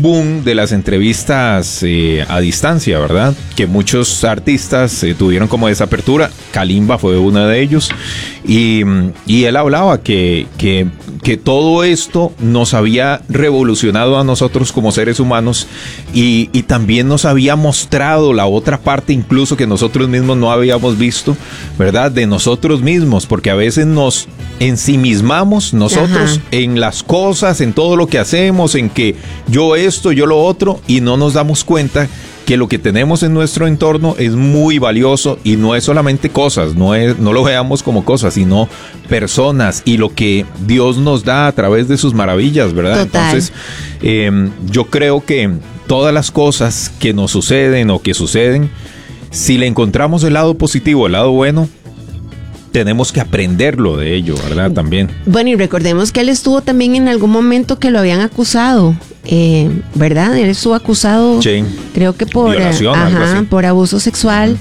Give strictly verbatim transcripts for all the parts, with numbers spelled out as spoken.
boom de las entrevistas eh, a distancia, ¿verdad? Que muchos artistas eh, tuvieron como esa apertura. Kalimba fue uno de ellos. Y, y él hablaba que, que, que todo esto nos había revolucionado a nosotros como seres humanos y, y también nos había mostrado la otra parte incluso que nosotros mismos no habíamos visto, ¿verdad? De nosotros mismos, porque a veces nos ensimismamos nosotros Ajá. en las cosas, en todo lo que hacemos, en que yo esto, yo lo otro, y no nos damos cuenta que lo que tenemos en nuestro entorno es muy valioso y no es solamente cosas, no es, no lo veamos como cosas, sino personas y lo que Dios nos da a través de sus maravillas, ¿verdad? Total. Entonces, eh, yo creo que todas las cosas que nos suceden o que suceden, si le encontramos el lado positivo, el lado bueno, tenemos que aprenderlo de ello, ¿verdad? También. Bueno, y recordemos que él estuvo también en algún momento que lo habían acusado, eh, ¿verdad? Él estuvo acusado, sí. creo que por, violación, ajá, por abuso sexual.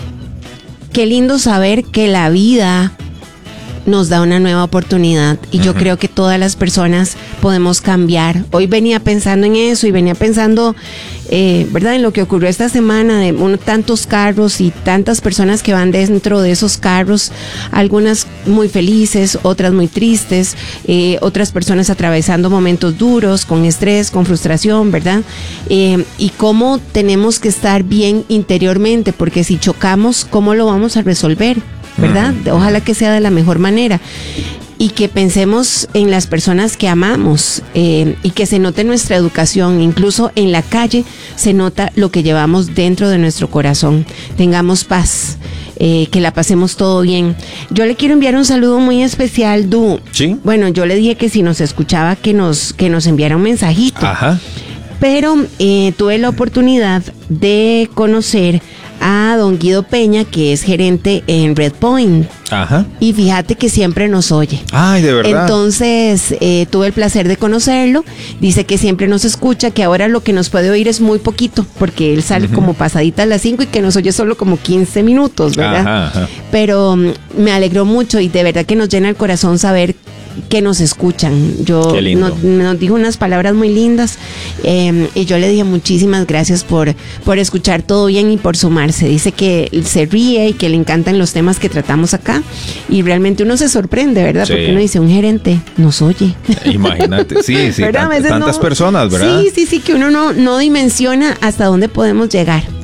Mm. Qué lindo saber que la vida nos da una nueva oportunidad y uh-huh. yo creo que todas las personas podemos cambiar. Hoy venía pensando en eso y venía pensando, eh, ¿verdad? En lo que ocurrió esta semana de un, tantos carros y tantas personas que van dentro de esos carros, algunas muy felices, otras muy tristes, eh, otras personas atravesando momentos duros, con estrés, con frustración, ¿verdad? Eh, y cómo tenemos que estar bien interiormente, porque si chocamos, ¿cómo lo vamos a resolver? ¿Verdad? Ojalá que sea de la mejor manera y que pensemos en las personas que amamos eh, y que se note nuestra educación, incluso en la calle se nota lo que llevamos dentro de nuestro corazón. Tengamos paz, eh, que la pasemos todo bien. Yo le quiero enviar un saludo muy especial, Du. Sí. Bueno, yo le dije que si nos escuchaba que nos, que nos enviara un mensajito. Ajá. Pero eh, tuve la oportunidad de conocer a don Guido Peña, que es gerente en Red Point. Ajá. Y fíjate que siempre nos oye. Ay, de verdad. Entonces, eh, tuve el placer de conocerlo. Dice que siempre nos escucha, que ahora lo que nos puede oír es muy poquito, porque él sale uh-huh. como pasadita a las cinco y que nos oye solo como quince minutos, ¿verdad? Ajá, ajá. Pero um, me alegró mucho y de verdad que nos llena el corazón saber que nos escuchan. Yo no, nos dijo unas palabras muy lindas eh, y yo le dije muchísimas gracias por, por escuchar todo bien y por sumarse. Dice que se ríe y que le encantan los temas que tratamos acá y realmente uno se sorprende, ¿verdad? Sí. Porque uno dice, un gerente nos oye. Imagínate, sí, sí, tant- tantas no, personas, ¿verdad? Sí, sí, sí, que uno no, no dimensiona hasta dónde podemos llegar.